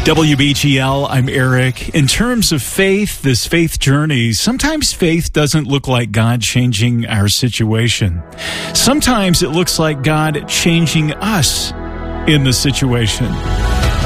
WBGL, I'm Eric. In terms of faith, this faith journey, sometimes faith doesn't look like God changing our situation. Sometimes it looks like God changing us in the situation.